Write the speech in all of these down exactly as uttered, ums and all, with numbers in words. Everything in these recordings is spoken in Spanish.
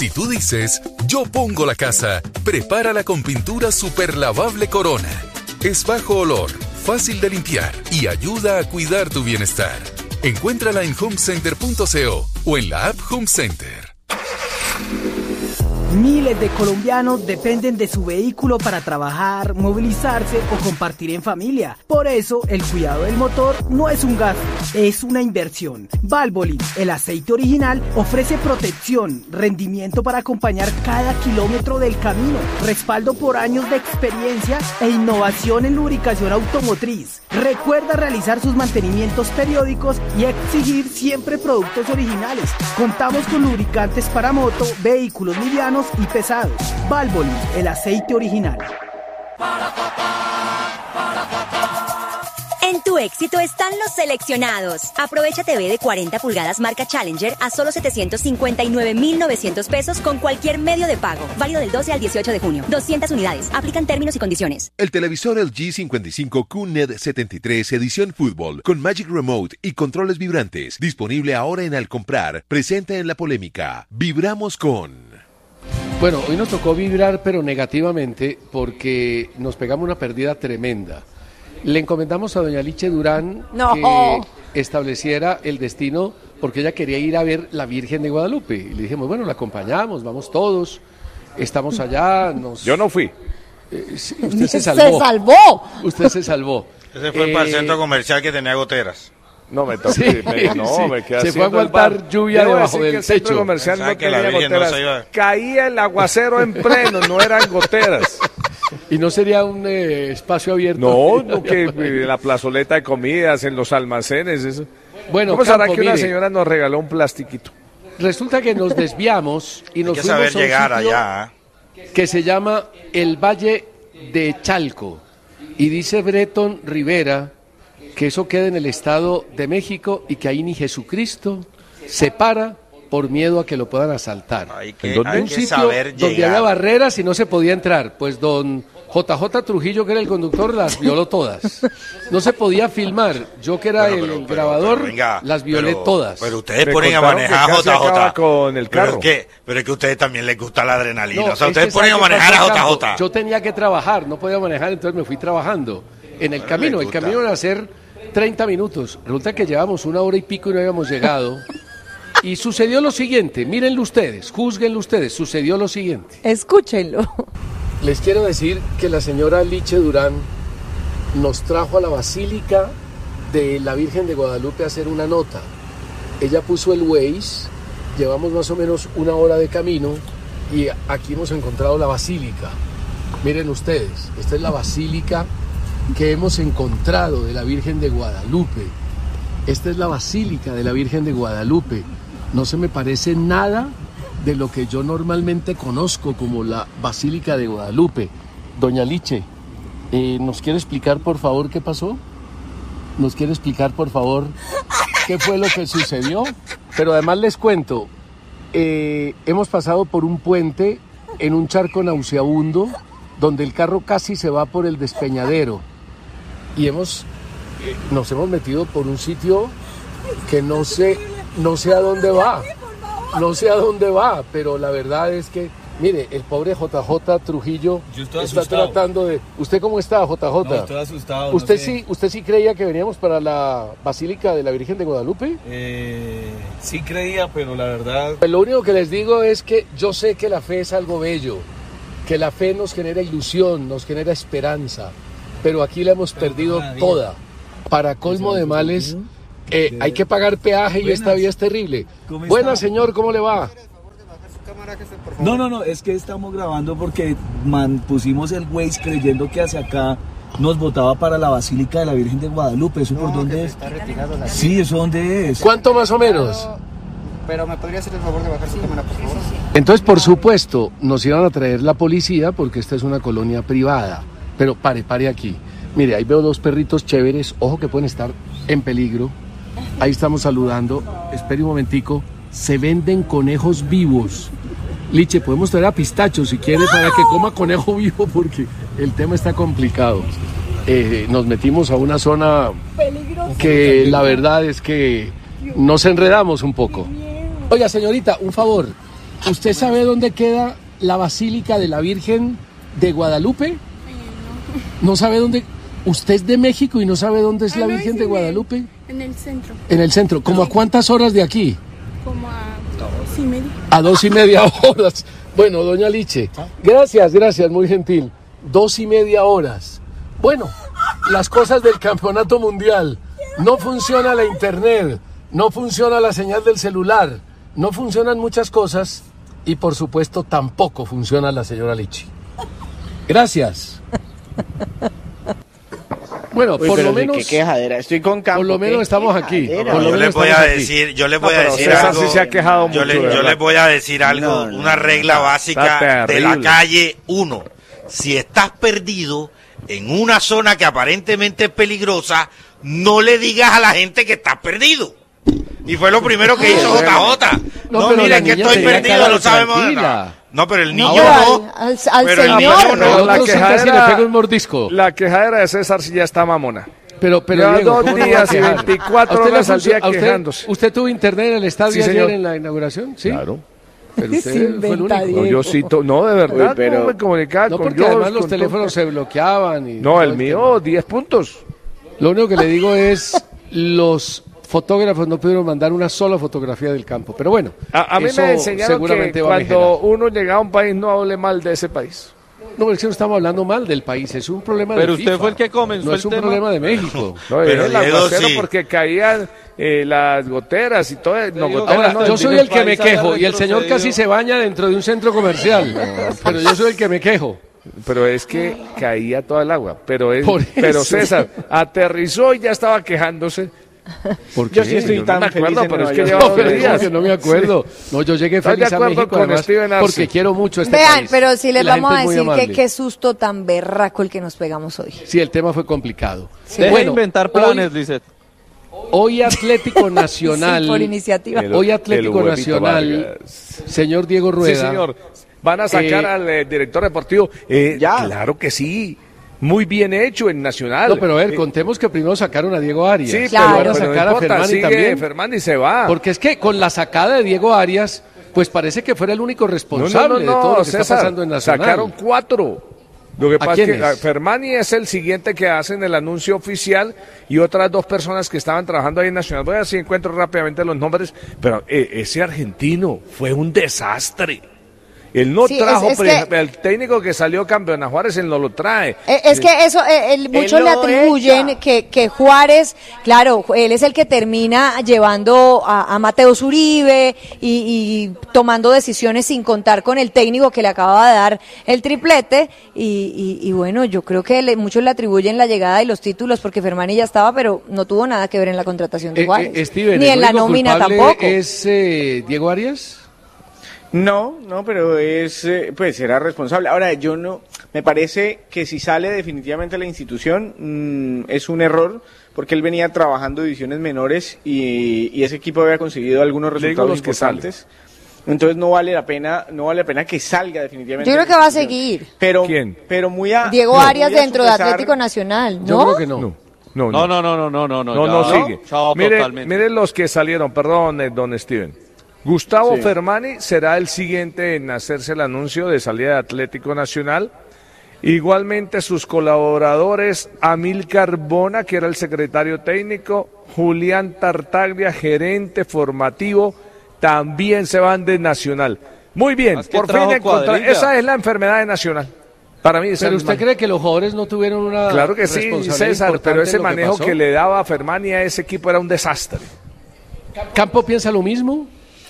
Si tú dices, yo pongo la casa, prepárala con pintura super lavable Corona. Es bajo olor, fácil de limpiar y ayuda a cuidar tu bienestar. Encuéntrala en home center punto co o en la app Home Center. Miles de colombianos dependen de su vehículo para trabajar, movilizarse o compartir en familia. Por eso, el cuidado del motor no es un gasto, es una inversión. Valvoline, el aceite original, ofrece protección, rendimiento para acompañar cada kilómetro del camino, respaldo por años de experiencia e innovación en lubricación automotriz. Recuerda realizar sus mantenimientos periódicos y exigir siempre productos originales. Contamos con lubricantes para moto, vehículos livianos y pesados. Valvoline, el aceite original. En tu éxito están los seleccionados. Aprovecha T V de cuarenta pulgadas marca Challenger a solo setecientos cincuenta y nueve mil novecientos pesos con cualquier medio de pago. Válido del doce al dieciocho de junio. doscientas unidades. Aplican términos y condiciones. El televisor L G cincuenta y cinco Q N E D setenta y tres edición fútbol con Magic Remote y controles vibrantes. Disponible ahora en Al Comprar. Presenta en la polémica. Vibramos con... Bueno, hoy nos tocó vibrar, pero negativamente, porque nos pegamos una pérdida tremenda. Le encomendamos a doña Liche Durán no. que estableciera el destino, porque ella quería ir a ver la Virgen de Guadalupe. Y le dijimos, bueno, la acompañamos, vamos todos, estamos allá. Nos... Yo no fui. Eh, sí, usted se salvó. Se salvó. Usted se salvó. Ese fue eh... para el centro comercial que tenía goteras. No, me tocó. Sí, me, no, sí. me quedé Se fue a aguantar lluvia debajo del que techo. Comercial no que la Virgen no se iba... Caía el aguacero en pleno, no eran goteras. ¿Y no sería un eh, espacio abierto? No, no que en la plazoleta de comidas, en los almacenes. Eso. Bueno, ¿cómo será que mire, una señora nos regaló un plastiquito? Resulta que nos desviamos y nos Hay que fuimos saber a un llegar sitio allá. que se llama el Valle de Chalco. Y dice Breton Rivera que eso queda en el Estado de México y que ahí ni Jesucristo se para por miedo a que lo puedan asaltar. Hay que, ¿En hay un que sitio saber donde llegar. había barreras y no se podía entrar? Pues don J J Trujillo, que era el conductor, las violó todas. No se podía filmar. Yo, que era Bueno, el pero, grabador, pero, venga, las violé pero, todas. Pero ustedes Me ponen a manejar a J J. Con el carro. Pero, es que, pero es que a ustedes también les gusta la adrenalina. No, o sea, es ustedes que ponen a ¿sabe qué manejar a pasó, J Campo? J. Yo tenía que trabajar, no podía manejar, entonces me fui trabajando. En el Bueno, camino, le el gusta. camino iban a ser treinta minutos. Resulta que llevamos una hora y pico y no habíamos llegado. Y sucedió lo siguiente, mírenlo ustedes, júzguenlo ustedes, sucedió lo siguiente. Escúchenlo. Les quiero decir que la señora Liche Durán nos trajo a la Basílica de la Virgen de Guadalupe a hacer una nota. Ella puso el Waze, llevamos más o menos una hora de camino y aquí hemos encontrado la Basílica. Miren ustedes, esta es la Basílica que hemos encontrado de la Virgen de Guadalupe. Esta es la Basílica de la Virgen de Guadalupe. No se me parece nada de lo que yo normalmente conozco como la Basílica de Guadalupe. Doña Liche, eh, ¿nos quiere explicar por favor qué pasó? ¿Nos quiere explicar por favor qué fue lo que sucedió? Pero además les cuento, eh, hemos pasado por un puente en un charco nauseabundo donde el carro casi se va por el despeñadero y hemos, eh, nos hemos metido por un sitio que no sé, no sé a dónde va. No sé a dónde va, pero la verdad es que, mire, el pobre J J Trujillo está asustado. tratando de... ¿Usted cómo está, J J? No, estoy asustado. ¿Usted, no sé. sí, ¿Usted sí creía que veníamos para la Basílica de la Virgen de Guadalupe? Eh, sí creía, pero la verdad... Pues lo único que les digo es que yo sé que la fe es algo bello, que la fe nos genera ilusión, nos genera esperanza, pero aquí la hemos pero perdido toda. Para colmo de males... Eh, hay que pagar peaje y esta vía es terrible. Buenas, señor, ¿cómo le va? No, no, no, es que estamos grabando porque man, pusimos el Waze creyendo que hacia acá nos botaba para la Basílica de la Virgen de Guadalupe. ¿Eso no, por dónde es? Sí, ¿eso dónde es? ¿Cuánto más o menos? Pero me podría hacer el favor de bajar su cámara, por favor. Entonces, por supuesto, nos iban a traer la policía porque esta es una colonia privada. Pero pare, pare aquí. Mire, ahí veo dos perritos chéveres, ojo que pueden estar en peligro. Ahí estamos saludando. Espere un momentico. Se venden conejos vivos. Liche, podemos traer a Pistacho si quiere para que coma conejo vivo porque el tema está complicado. Eh, nos metimos a una zona que la verdad es que nos enredamos un poco. Oiga, señorita, un favor. ¿Usted sabe dónde queda la Basílica de la Virgen de Guadalupe? Eh, no. ¿No sabe dónde? ¿Usted es de México y no sabe dónde es ah, la no, Virgen es de en Guadalupe? El, en el centro. En el centro. ¿Cómo a cuántas horas de aquí? Como a dos y media. A dos y media horas. Bueno, doña Liche, gracias, gracias, muy gentil. Dos y media horas. Bueno, las cosas del campeonato mundial. No funciona la internet, no funciona la señal del celular, no funcionan muchas cosas y por supuesto tampoco funciona la señora Lichi. Gracias. Bueno, Uy, por pero lo menos... Qué quejadera, estoy con Campo. Por lo menos estamos aquí. No, Por lo yo menos les voy estamos a aquí. decir, yo les voy No, a pero decir César algo. sí se ha quejado yo, mucho, le- de yo verdad. les voy a decir algo, No, no, una regla Está básica de la terrible. calle uno. Si estás perdido en una zona que aparentemente es peligrosa, no le digas a la gente que estás perdido. Y fue lo primero que hizo J J. No, No, pero la miren que niña estoy tenía perdido, cara no de sabemos de tranquila. nada. No, pero el niño No, no. al, al Pero el señor. niño no. Pero la otro sí casi quejadera- le pega un mordisco. La quejadera de César sí ya está mamona. Pero, pero Lleva Diego, dos ¿cómo no va a días y quejar? veinticuatro ¿A usted le horas al funcionó- día a usted- quejándose. ¿Usted tuvo internet en el estadio Sí, ayer señor. en la inauguración? Sí. Claro. Pero usted Se fue el inventa, único. No, yo sí, to- no, de verdad, Uy, pero- no me comunicaba No, con porque Dios, además los con teléfonos todo. se bloqueaban. Y No, todo el mío, tema. diez puntos. Lo único que le digo es, los fotógrafos no pudieron mandar una sola fotografía del campo. Pero bueno, A, a mí eso me enseñaron seguramente que va a cuando mejorar. uno llega a un país no hable mal de ese país. No, es que no estamos hablando mal del país, es un problema Pero de usted FIFA. fue el que comenzó No el es un tema. problema de México. No, Pero el Diego, aguacero sí. porque caían eh, las goteras y todo. No, digo, goteras, Ahora, no, yo el soy vino- el que me país haya quejo y el señor retrocedido. casi se baña dentro de un centro comercial. Pero yo soy el que me quejo. Pero es que caía toda el agua. Pero, es, Por pero eso. César aterrizó y ya estaba quejándose. ¿Por Yo sí estoy Yo no tan me feliz acuerdo, en pero es Nueva que York. lleva No, dos pero días. yo no me acuerdo. No, yo llegué ¿Estás de feliz a acuerdo México con además, Steven Arce? porque quiero mucho este Vean, país. pero sí Y les la vamos a gente es muy decir que amable. qué susto tan berraco el que nos pegamos hoy. Sí, el tema fue complicado. Deje de inventar planes, hoy, Lisset. hoy Atlético Nacional. Sí, por iniciativa. El- Hoy el Atlético huevito Nacional, Vargas. señor Diego Sí, Rueda. señor. Van a sacar Eh, al eh, director deportivo. Eh, Ya. Claro que sí. Muy bien hecho en Nacional. No, pero a ver, Eh, contemos que primero sacaron a Diego Arias. Sí, Claro. pero, Van a pero no sacar a importa, Fermani sigue también. Fermani se va. Porque es que con la sacada de Diego Arias, pues parece que fuera el único No, no, responsable no, de no, todo lo que está César, pasando en Nacional. sacaron cuatro. Lo que ¿A pasa es que quiénes? ah, Fermani es el siguiente que hacen el anuncio oficial y otras dos personas que estaban trabajando ahí en Nacional. Voy a ver si encuentro rápidamente los nombres, pero eh, ese argentino fue un desastre. Él no Sí, trajo, es- es pre- que- el técnico que salió campeón a Juárez, él no lo trae. Eh, Es que eso, eh, el- muchos Él le lo atribuyen echa. que, que Juárez, claro, él es el que termina llevando a, a Mateo Zuribe y, y tomando decisiones sin contar con el técnico que le acaba de dar el triplete. Y, y- y bueno, yo creo que le- muchos le atribuyen la llegada y los títulos porque Fermani ya estaba, pero no tuvo nada que ver en la contratación de Eh, Juárez. eh, Steven, Ni ¿el en la único nómina culpable tampoco. ¿Es eh, Diego Arias? No, no, pero es, eh, pues era responsable. Ahora, yo no, me parece que si sale definitivamente la institución, mm, es un error, porque él venía trabajando divisiones menores y, y ese equipo había conseguido algunos Le digo resultados los que importantes. Entonces no vale la pena, no vale la pena que salga definitivamente. Yo creo de que la va a institución. seguir. Pero, ¿Quién? pero muy a Diego muy Arias a dentro de su pesar- Atlético Nacional, Yo ¿no? creo que no. No, no, No, no, no, no, no, no, no. No, ya, no sigue. chao, Mire, totalmente. mire los que salieron, perdón, eh, don Steven. Gustavo Sí. Fermani será el siguiente en hacerse el anuncio de salida de Atlético Nacional. Igualmente sus colaboradores, Amílcar Bona, que era el secretario técnico, Julián Tartaglia, gerente formativo, también se van de Nacional. Muy bien, Más que por fin trajo encontré. cuadrilla. Esa es la enfermedad de Nacional. Para mí esa Pero es usted la- cree que los jugadores no tuvieron una Claro que sí, responsabilidad César, importante pero en ese lo que manejo pasó? que le daba a Fermani a ese equipo era un desastre. ¿Campo piensa lo mismo?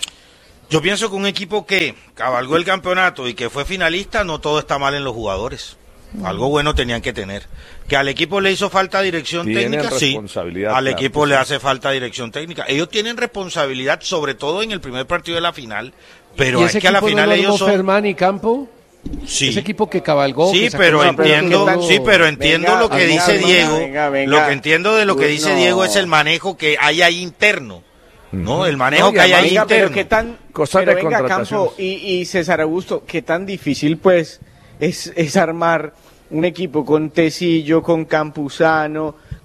Yo pienso que un equipo que cabalgó el campeonato y que fue finalista, no todo está mal en los jugadores. Algo bueno tenían que tener. Que al equipo le hizo falta dirección Tienen técnica, sí. responsabilidad, Al claro equipo que le sí. hace falta dirección técnica. Ellos tienen responsabilidad, sobre todo en el primer partido de la final. Pero ¿Y es ese que a la equipo final no lo ellos armó son. Fermán y Campo? Sí. Ese equipo que cabalgó. Sí, que sacó pero una- entiendo, pero- sí, pero entiendo Venga, lo que venga, dice venga, Diego. venga, venga. Lo que entiendo de lo que Uy, dice no. Diego es el manejo que hay ahí interno, ¿no? El manejo No, y que hay ahí Venga, pero interno. qué tan, Cosas pero de venga, contrataciones. Campo y, y César Augusto, qué tan difícil pues es, es armar un equipo con Tecillo, con Campuzano,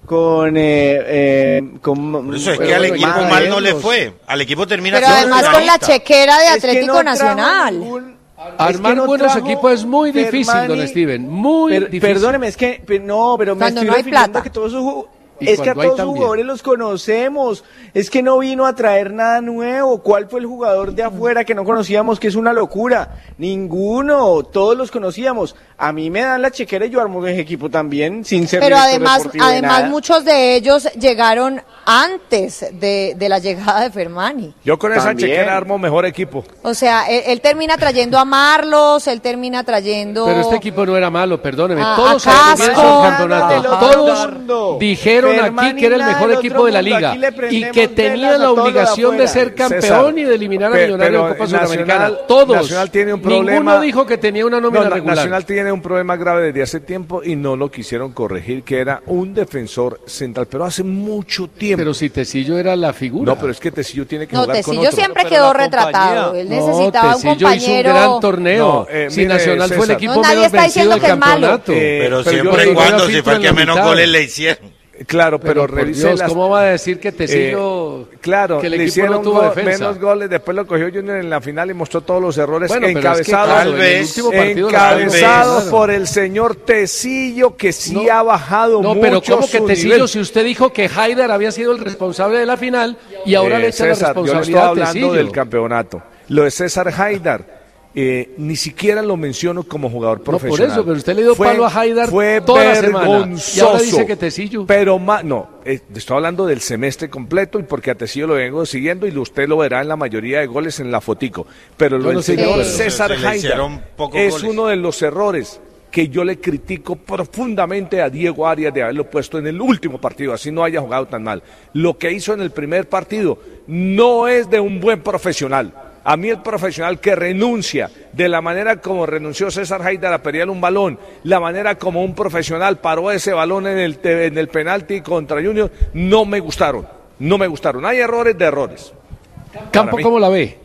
con eh, eh, con Por eso es que al equipo mal, mal no le fue. Al equipo termina pero además con la chequera de Atlético es que no Nacional. Ningún... Armar es que no buenos equipos es muy difícil, Fermani, don Steven, muy per, difícil. Perdóneme, es que no, pero Cuando me estoy no hay refiriendo plata. a que todos esos es que a todos los jugadores los conocemos, es que no vino a traer nada nuevo. ¿Cuál fue el jugador de afuera que no conocíamos, que es una locura? Ninguno, todos los conocíamos. A mí me dan la chequera y yo armo ese equipo también, sin ser pero además, además de muchos de ellos llegaron antes de, de la llegada de Fermani. Yo con esa También. chequera armo mejor equipo. O sea, él, él termina trayendo a Marlos, él termina trayendo... Pero este equipo no era malo, perdóneme. A, todos a sabían Casco, el campeonato. Todos dijeron Fermani aquí que era el mejor equipo de la liga y que tenía la obligación de ser campeón César, y de eliminar a Millonarios en Copa Sudamericana. Todos. Nacional tiene un problema. Ninguno dijo que tenía una nómina no, regular. Nacional tiene un problema grave desde hace tiempo y no lo quisieron corregir, que era un defensor central, pero hace mucho tiempo. Pero si Tecillo era la figura. No, pero es que Tecillo tiene que no, jugar Tecillo con otro. siempre pero quedó retratado. Él necesitaba no, un compañero. hizo un gran torneo. No, eh, si mire, Nacional César, fue el equipo no, menos vencido del campeonato. Eh, pero, pero siempre y cuando si fue el que menos goles le hicieron. Claro, pero, pero revise las... ¿Cómo va a decir que Tecillo, eh, claro, que el le equipo hicieron no tuvo go defensa? Menos goles, después lo cogió Junior en la final y mostró todos los errores bueno, encabezados, es que, claro, vez, partido encabezado claro. por el señor Tecillo, que sí no, ha bajado no, mucho. No, pero ¿cómo que Tecillo? Nivel? Si usted dijo que Haidar había sido el responsable de la final y ahora eh, le echa César, la responsabilidad yo le estoy hablando a Tecillo. del campeonato. Lo de César Haidar. Eh, ni siquiera lo menciono como jugador profesional. No, por eso, pero usted le dio fue, palo a Haidar fue toda la semana y ahora dice que Tecillo. Pero ma, no, eh, estoy hablando del semestre completo y porque a Tecillo lo vengo siguiendo y usted lo verá en la mayoría de goles en la fotico. Pero lo del señor César Haidar es goles. Uno de los errores que yo le critico profundamente a Diego Arias de haberlo puesto en el último partido, así no haya jugado tan mal. Lo que hizo en el primer partido no es de un buen profesional. A mí el profesional que renuncia de la manera como renunció César Haidar a pelear un balón, la manera como un profesional paró ese balón en el, en el penalti contra Junior, no me gustaron, no me gustaron. Hay errores de errores. Campo, ¿cómo la ve?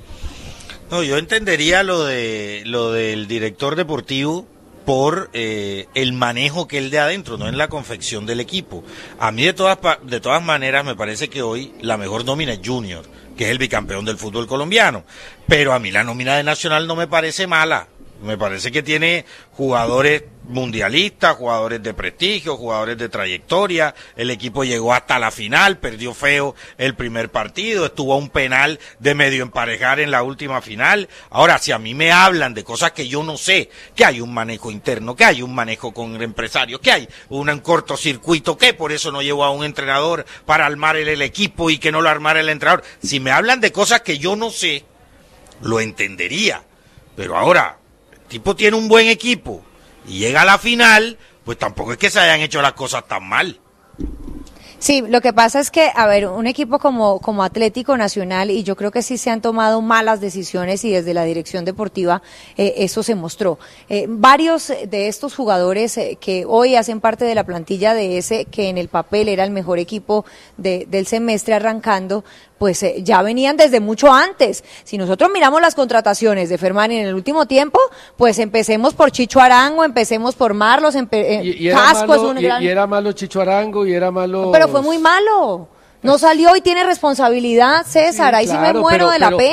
No, yo entendería lo de lo del director deportivo por eh, el manejo que él de adentro, no en la confección del equipo. A mí de todas de todas maneras me parece que hoy la mejor nómina es Junior, que es el bicampeón del fútbol colombiano, pero a mí la nómina de Nacional no me parece mala, me parece que tiene jugadores mundialistas, jugadores de prestigio, jugadores de trayectoria, el equipo llegó hasta la final, perdió feo el primer partido, estuvo a un penal de medio emparejar en la última final. Ahora, si a mí me hablan de cosas que yo no sé, que hay un manejo interno, que hay un manejo con empresarios, que hay un, un cortocircuito, que por eso no llevó a un entrenador para armar el, el equipo y que no lo armara el entrenador, si me hablan de cosas que yo no sé, lo entendería, pero ahora, el tipo tiene un buen equipo y llega a la final, pues tampoco es que se hayan hecho las cosas tan mal. Sí, lo que pasa es que, a ver, un equipo como, como Atlético Nacional, y yo creo que sí se han tomado malas decisiones y desde la dirección deportiva eh, eso se mostró. Eh, varios de estos jugadores eh, que hoy hacen parte de la plantilla de ese, que en el papel era el mejor equipo de, del semestre arrancando, pues eh, ya venían desde mucho antes. Si nosotros miramos las contrataciones de Fermani en el último tiempo, pues empecemos por Chicho Arango, empecemos por Marlos, empe eh, y, y Casco malo, es un y, gran... y era malo Chicho Arango y era malo... Pero fue muy malo. No salió y tiene responsabilidad, César. Sí, ahí claro, sí me muero pero, de la pero, pena.